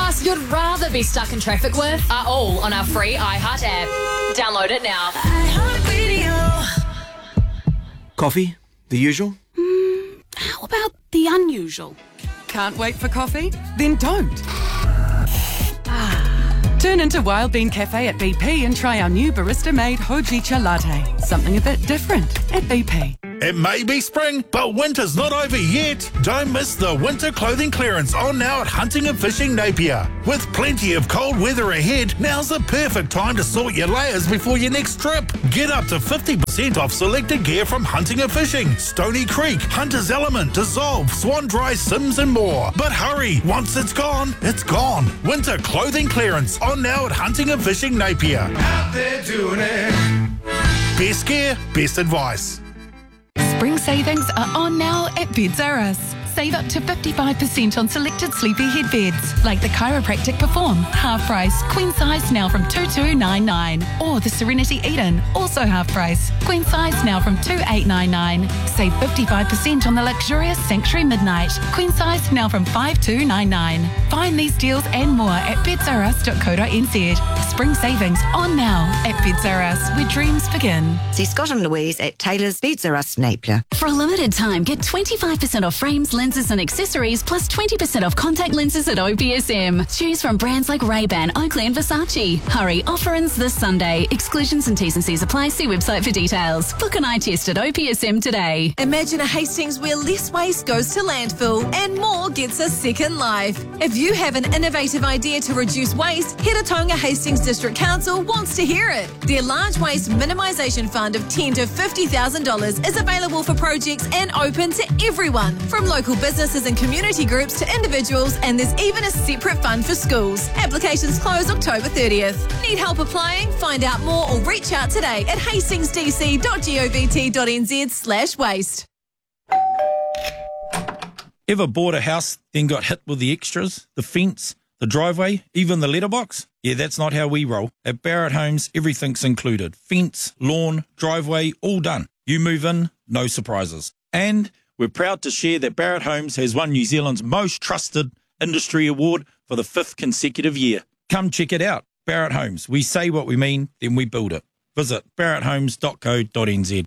podcasts you'd rather be stuck in traffic with are all on our free iHeart app. Download it now. Coffee? The usual? How about the unusual? Can't wait for coffee? Then don't. Turn into Wild Bean Cafe at BP and try our new barista-made Hojicha latte. Something a bit different at BP. It may be spring, but winter's not over yet. Don't miss the winter clothing clearance on now at Hunting and Fishing Napier. With plenty of cold weather ahead, now's the perfect time to sort your layers before your next trip. Get up to 50% off selected gear from Hunting and Fishing, Stony Creek, Hunter's Element, Dissolve, Swan Dry, Sims and more. But hurry, once it's gone, it's gone. Winter clothing clearance on now at Hunting and Fishing Napier. Out there doing it. Best gear, best advice. Spring savings are on now at Beds R Us. Save up to 55% on selected sleepyhead beds, like the Chiropractic Perform, half price, queen size now from $2,299. Or the Serenity Eden, also half price, queen size now from $2,899. Save 55% on the luxurious Sanctuary Midnight, queen size now from $5,299. Find these deals and more at bedsrus.co.nz. Spring savings on now at Beds R Us, where dreams begin. See Scott and Louise at Taylor's Beds R Us Napier. For a limited time, get 25% off frames, lenses and accessories, plus 20% off contact lenses at OPSM. Choose from brands like Ray-Ban, Oakley and Versace. Hurry, offer ends this Sunday. Exclusions and T's and C's apply. See website for details. Book an eye test at OPSM today. Imagine a Hastings where less waste goes to landfill and more gets a second life. If you have an innovative idea to reduce waste, Hiratonga Hastings District Council wants to hear it. Their large waste minimisation fund of $10,000 to $50,000 is available for projects and open to everyone, from local businesses and community groups to individuals, and there's even a separate fund for schools. Applications close October 30th. Need help applying? Find out more or reach out today at hastingsdc.govt.nz/waste. Ever bought a house, then got hit with the extras, the fence, the driveway, even the letterbox? Yeah, that's not how we roll. At Barrett Homes, everything's included. Fence, lawn, driveway, all done. You move in, no surprises. And we're proud to share that Barrett Homes has won New Zealand's most trusted industry award for the 5th consecutive year. Come check it out. Barrett Homes. We say what we mean, then we build it. Visit barretthomes.co.nz.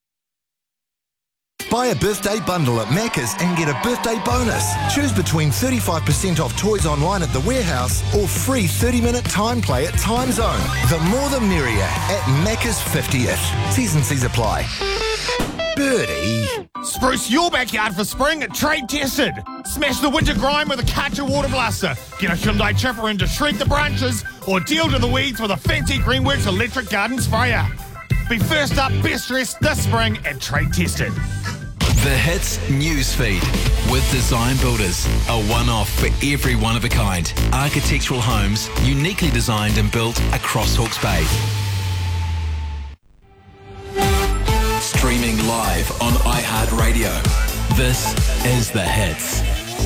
Buy a birthday bundle at Macca's and get a birthday bonus. Choose between 35% off toys online at The Warehouse or free 30-minute time play at Time Zone. The more the merrier at Macca's 50th. T's and C's apply. Birdie. Spruce your backyard for spring at Trade Tested. Smash the winter grime with a Karcher water blaster. Get a Hyundai chipper in to shred the branches, or deal to the weeds with a fancy Greenworks electric garden sprayer. Be first up, best dressed this spring at Trade Tested. The Hits Newsfeed with Design Builders. A one-off for every one of a kind. Architectural homes uniquely designed and built across Hawke's Bay. Streaming live on iHeartRadio. This is The Hits.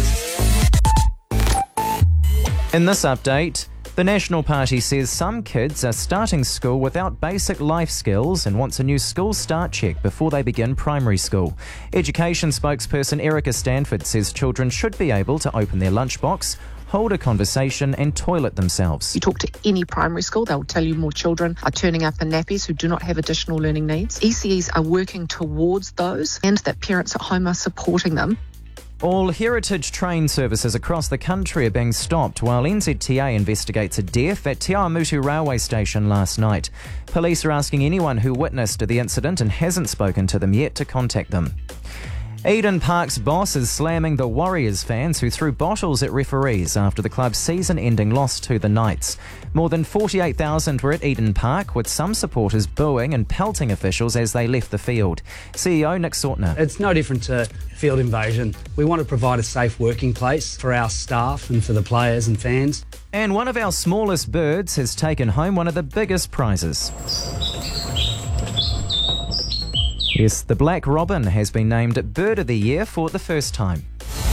In this update, the National Party says some kids are starting school without basic life skills and wants a new school start check before they begin primary school. Education spokesperson Erica Stanford says children should be able to open their lunchbox, hold a conversation and toilet themselves. You talk to any primary school, they'll tell you more children are turning up in nappies who do not have additional learning needs. ECEs are working towards those and that parents at home are supporting them. All heritage train services across the country are being stopped while NZTA investigates a death at Te Awamutu railway station last night. Police are asking anyone who witnessed the incident and hasn't spoken to them yet to contact them. Eden Park's boss is slamming the Warriors fans who threw bottles at referees after the club's season-ending loss to the Knights. More than 48,000 were at Eden Park, with some supporters booing and pelting officials as they left the field. CEO Nick Sortner. It's no different to field invasion. We want to provide a safe working place for our staff and for the players and fans. And one of our smallest birds has taken home one of the biggest prizes. Yes, the black robin has been named Bird of the Year for the first time.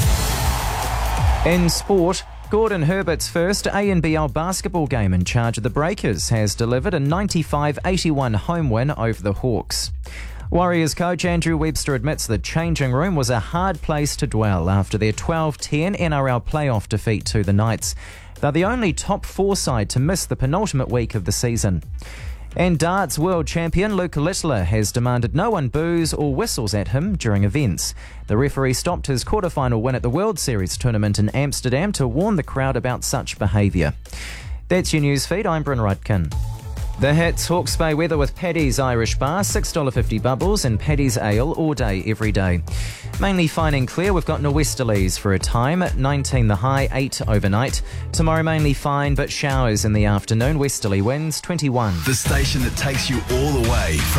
In sport, Gordon Herbert's first ANBL basketball game in charge of the Breakers has delivered a 95-81 home win over the Hawks. Warriors coach Andrew Webster admits the changing room was a hard place to dwell after their 12-10 NRL playoff defeat to the Knights. They're the only top 4 side to miss the penultimate week of the season. And darts world champion Luke Littler has demanded no one boos or whistles at him during events. The referee stopped his quarter-final win at the World Series tournament in Amsterdam to warn the crowd about such behaviour. That's your newsfeed. I'm Bryn Rudkin. The Hits Hawke's Bay weather with Paddy's Irish Bar, $6.50 bubbles, and Paddy's Ale all day, every day. Mainly fine and clear, we've got nor'westerlies for a time, 19 the high, 8 overnight. Tomorrow mainly fine, but showers in the afternoon, westerly winds, 21. The station that takes you all the way from